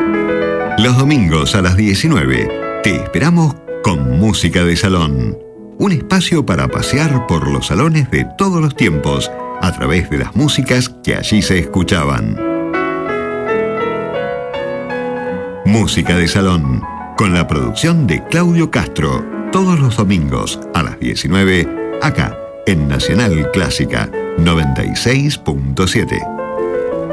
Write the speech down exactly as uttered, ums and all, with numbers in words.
Los domingos a las diecinueve te esperamos con Música de Salón. Un espacio para pasear por los salones de todos los tiempos a través de las músicas que allí se escuchaban. Música de Salón, con la producción de Claudio Castro, todos los domingos a las diecinueve, acá en Nacional Clásica noventa y seis punto siete.